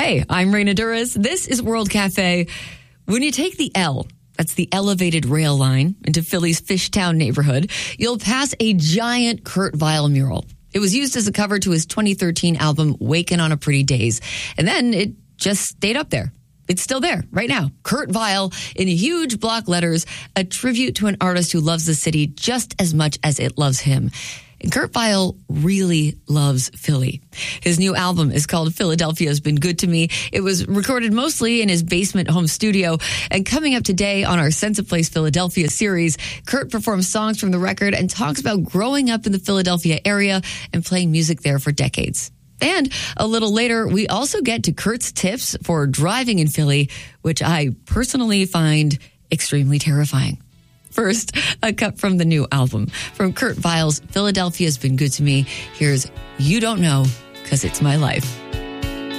Hey, I'm Raina Duras. This is World Cafe. When you take the L, that's the elevated rail line, into Philly's Fishtown neighborhood, you'll pass a giant Kurt Vile mural. It was used as a cover to his 2013 album, Wakin' on a Pretty Days. And then it just stayed up there. It's still there right now. Kurt Vile in huge block letters, a tribute to an artist who loves the city just as much as it loves him. And Kurt Vile really loves Philly. His new album is called Philadelphia's Been Good to Me. It was recorded mostly in his basement home studio. And coming up today on our Sense of Place Philadelphia series, Kurt performs songs from the record and talks about growing up in the Philadelphia area and playing music there for decades. And a little later, we also get to Kurt's tips for driving in Philly, which I personally find extremely terrifying. First, a cut from the new album. From Kurt Vile's Philadelphia's Been Good to Me, here's You Don't Know, 'Cause It's My Life.